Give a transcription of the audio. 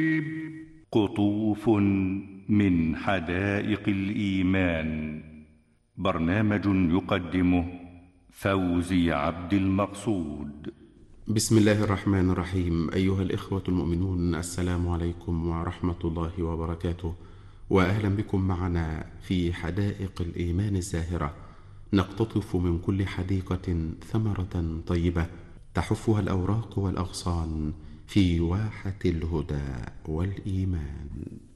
قطوف من حدائق الإيمان. برنامج يقدمه فوزي عبد المقصود. بسم الله الرحمن الرحيم. أيها الإخوة المؤمنون، السلام عليكم ورحمة الله وبركاته، وأهلا بكم معنا في حدائق الإيمان الزاهرة. نقتطف من كل حديقة ثمرة طيبة تحفها الأوراق والأغصان في واحة الهدى والإيمان.